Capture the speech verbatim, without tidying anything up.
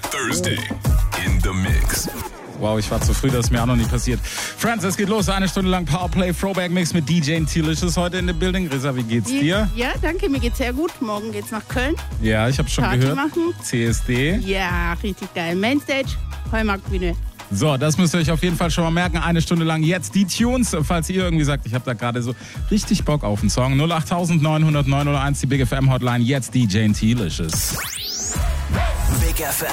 Thursday in the Mix. Wow, ich war zu früh, das ist mir auch noch nicht passiert. Friends, es geht los. Eine Stunde lang Powerplay Throwback Mix mit D J T-Licious heute in the Building. Risa, wie geht's dir? Ja, danke, mir geht's sehr gut. Morgen geht's nach Köln. Ja, ich habe schon Party gehört. machen. C S D. Ja, richtig geil. Mainstage, Heumarktbühne. So, das müsst ihr euch auf jeden Fall schon mal merken. Eine Stunde lang jetzt die Tunes. Falls ihr irgendwie sagt, ich habe da gerade so richtig Bock auf einen Song. null acht neun null null neun null eins, die Big F M Hotline. Jetzt D J T-Licious. Big F M.